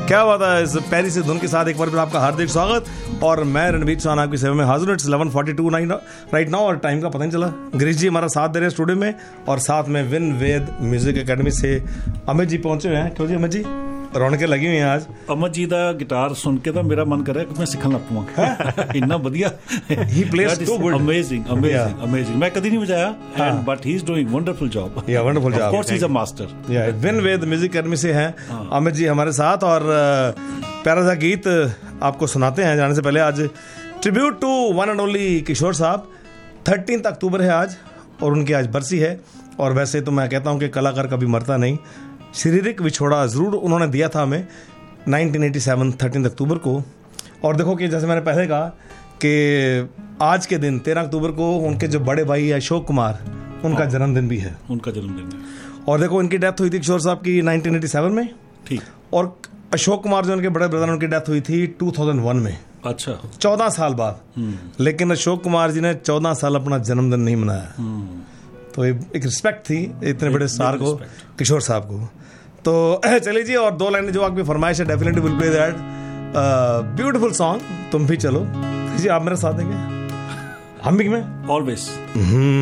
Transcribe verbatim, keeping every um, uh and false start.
क्या बात है। इस प्यारी सी धुन के साथ एक बार फिर आपका हार्दिक स्वागत। और मैं रणवीर चौहान आपकी सेवा में हाजिर। It's eleven forty two right now और टाइम का पता नहीं चला। गिरीश जी हमारा साथ दे रहे हैं स्टूडियो में, और साथ में विन वेद म्यूजिक एकेडमी से अमित जी पहुंचे हुए हैं। क्यों जी अमित जी, रौनकें लगी हुई हैं आज। अमित जी का गिटार सुन के तो मेरा मन कर रहा है कि मैं सीखन लग पावां। इतना बढ़िया, ही place to good, amazing amazing amazing. मैं कभी नहीं बजाया, and but he is doing wonderful job. या wonderful job, of course he is a master. या विन वेद म्यूजिक एकेडमी से हैं अमित जी हमारे साथ। और प्यारा सा गीत आपको सुनाते हैं जाने से पहले। आज tribute to one and only किशोर साहब। थर्टीन अक्टूबर है आज और उनकी आज बरसी है। और वैसे तो मैं कहता हूं कि कलाकार कभी मरता नहीं। शारीरिक विछोड़ा ज़रूर उन्होंने दिया था हमें नाइनटीन एटी सेवन थर्टीन अक्टूबर को। और देखो कि जैसे मैंने पहले कहा कि आज के दिन तेरह अक्टूबर को उनके जो बड़े भाई अशोक कुमार, उनका जन्मदिन भी है। उनका जन्मदिन है। और देखो इनकी डेथ हुई थी किशोर साहब की नाइनटीन एटी सेवन में। ठीक। और अशोक कुमार जो उनके बड़े ब्रदर, उनकी डेथ हुई थी टू थाउजेंड वन में। अच्छा, चौदह साल बाद। लेकिन अशोक कुमार जी ने चौदह साल अपना जन्मदिन नहीं मनाया। तो एक रिस्पेक्ट थी इतने बड़े स्टार को, किशोर साहब को। तो चलिए जी, और दो लाइनें जो आपकी फरमाइश है, definitely will play that beautiful song तुम भी चलो। जी आप मेरे साथ देंगे, हम भी में ऑलवेज।